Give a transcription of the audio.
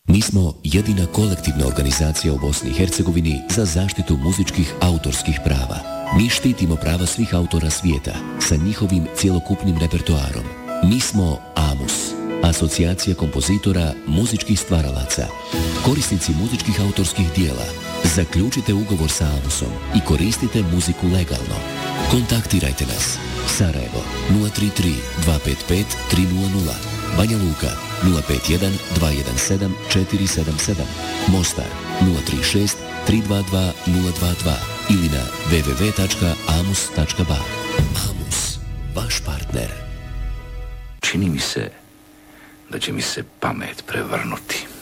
Mi smo jedina kolektivna organizacija u Bosni i Hercegovini za zaštitu muzičkih autorskih prava. Mi štitimo prava svih autora svijeta sa njihovim cjelokupnim repertoarom. Mi smo AMUS, Asocijacija kompozitora muzičkih stvaralaca. Korisnici muzičkih autorskih dijela, zaključite ugovor sa AMUS-om i koristite muziku legalno. Kontaktirajte nas. Sarajevo 033 255 300, Banja Luka 051 217 477, Mostar 036 322 022 ili na www.amus.ba. AMUS, vaš partner. Čini mi se da će mi se pamet prevrnuti.